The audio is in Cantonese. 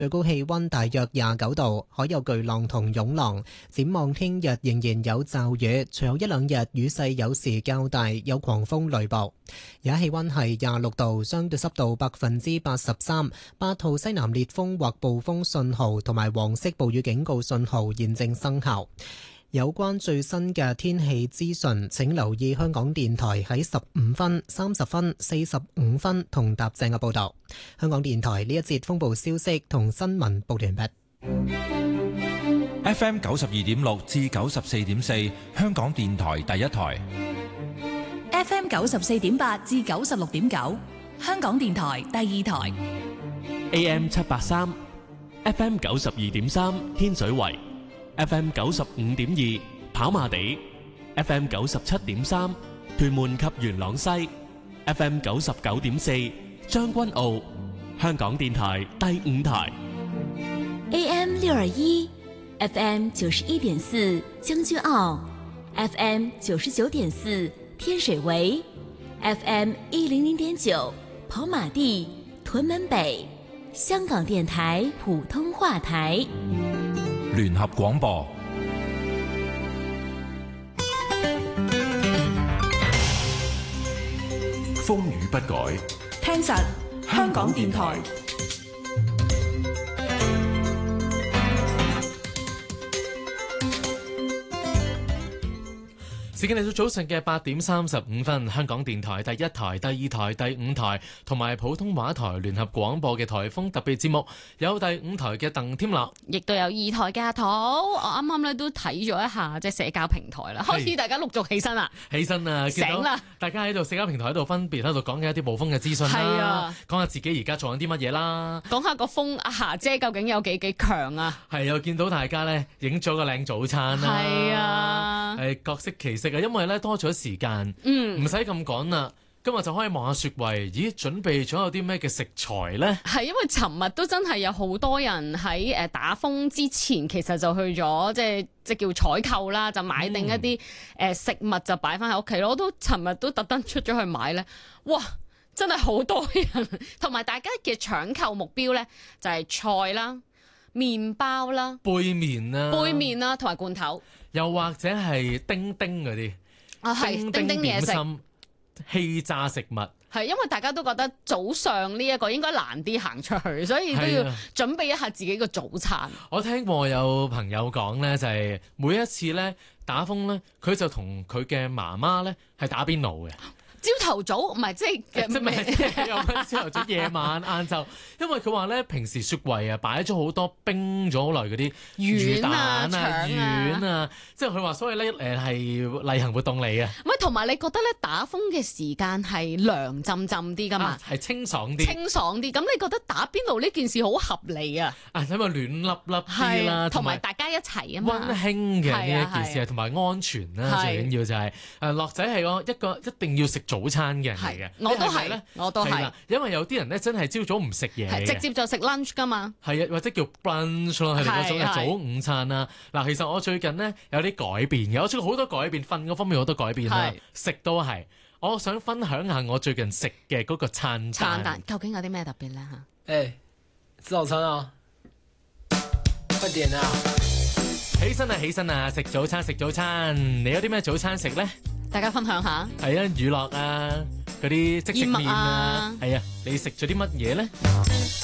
最高氣溫大約29度，海有巨浪同湧浪。展望聽日仍然有驟雨，隨後一兩日雨勢有時較大，有狂風雷暴。而家氣溫係26度，相對濕度83%。8號西南烈風或暴風信號同埋黃色暴雨警告信號現正生效。有關最新嘅天氣資訊，請留意香港電台喺15分、30分、45分同踏正嘅報導。香港電台呢一節風暴消息同新聞報完畢。 FM 92.6至94.4，香港電台第一台。 FM 94.8至96.9，香港電台第二台。 AM 783 FM 92.3，天水圍。FM 95.2跑馬地， FM 97.3屯門及元朗西， FM 99.4將軍澳，香港電台第五台。 AM 621 FM 91.4將軍澳， FM 99.4天水圍， FM 100.9跑馬地屯門北，香港電台普通話台。 聯合廣播， 風雨不改， 聽實香港電台。 時間嚟到早晨嘅8點35分，香港電台第一台、第二台、第五台同埋普通話台聯合廣播嘅颱風特別節目，有第五台嘅鄧添樂， 亦都有二台嘅阿土。我啱啱咧都睇咗一下即係社交平台啦，開始大家陸續起身啦，醒啦！ 大家喺度社交平台喺度分別喺度講緊一啲暴風嘅資訊啦，講下自己而家做緊啲乜嘢啦， 講下個風阿霞姐究竟有幾強啊？ 係又見到大家咧影咗個靚早餐啦， 係啊， 係各式其式。因為咧多咗時間，唔使咁趕啦，今日就可以望下雪櫃，咦，準備咗有啲咩嘅食材呢？係因為尋日都真係有好多人喺打風之前，其實就去咗即叫採購啦，就買定一啲食物就擺翻喺屋企咯。我都尋日都特登出咗去買呢，哇！真係好多人，同埋大家嘅搶購目標呢，就係菜啦、麵包啦、 杯麵啦， 同埋罐頭。 又或者係叮叮嗰啲， 叮叮嘢食、 氣炸食物， 係因為大家都覺得早上呢一個應該難啲行出去，所以都要準備一下自己個早餐。 我聽過有朋友講呢，就係每一次呢打風呢，佢就同佢嘅媽媽呢係打邊爐嘅。 朝頭早唔係即係有乜朝頭早、夜晚、晏晝，因為佢話咧平時雪櫃啊擺咗好多冰咗好耐嗰啲魚蛋啊、丸啊，即係佢話所以咧係例行活動嚟嘅。 唔係，同埋你覺得咧打風嘅時間係涼浸浸啲㗎嘛？ 係清爽啲。咁你覺得打邊爐呢件事好合理啊？ 因為暖粒粒啲啦， 同埋大家一齊啊嘛。 溫馨嘅呢一件事，同埋安全啦，最緊要就係樂仔係一個一定要食早餐嘅人嚟嘅， 我都係， 因為有啲人咧真係朝早唔食嘢， 直接就食 lunch 噶嘛， 係啊，或者叫 brunch 咯，係嗰種嘅早午餐啦。嗱，其實我最近呢有啲改變嘅，我出好多改變，瞓嗰方面好多改變啦，食都係。我想分享下我最近食嘅嗰個餐單， 究竟有啲咩特別咧嚇？ 吃早餐啊，快點啊！ 起身啊！食早餐，你有啲咩早餐食咧？ 大家分享下。 係啊，乳酪啊，嗰啲即食麵啊，係啊，你食咗啲乜嘢咧？